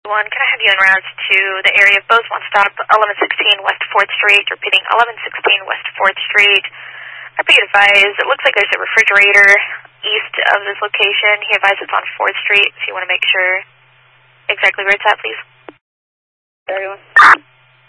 One, can I have you en route to the area of Bozeman stop 1116 West 4th Street, repeating 1116 West 4th Street. I'd be advised, it looks like there's a refrigerator east of this location. He advised it's on 4th Street, if you want to make sure exactly where it's at, please. 31.